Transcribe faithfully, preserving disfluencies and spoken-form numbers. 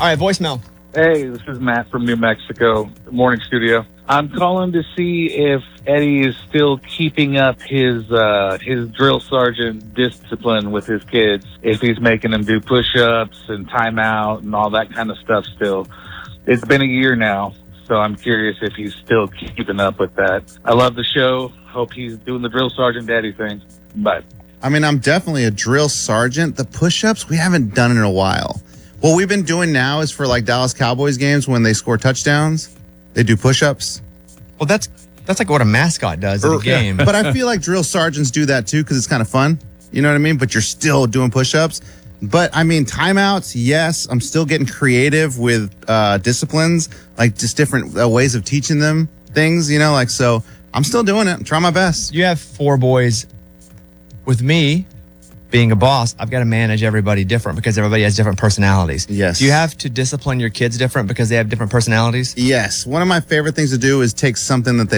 All right, voicemail. Hey, this is Matt from New Mexico, Morning Studio. I'm calling to see if Eddie is still keeping up his uh, his drill sergeant discipline with his kids. If he's making them do push-ups and timeout and all that kind of stuff still. It's been a year now, so I'm curious if he's still keeping up with that. I love the show. Hope he's doing the drill sergeant daddy thing. Bye. I mean, I'm definitely a drill sergeant. The push-ups, we haven't done in a while. What we've been doing now is for like Dallas Cowboys games when they score touchdowns, they do push-ups. Well, that's that's like what a mascot does in a game. But I feel like drill sergeants do that too because it's kind of fun. You know what I mean? But you're still doing push-ups. But I mean, timeouts, yes. I'm still getting creative with uh, disciplines, like just different uh, ways of teaching them things, you know, like so I'm still doing it. I'm trying my best. You have four boys. With me being a boss, I've got to manage everybody different because everybody has different personalities. Yes. Do you have to discipline your kids different because they have different personalities? Yes. One of my favorite things to do is take something that they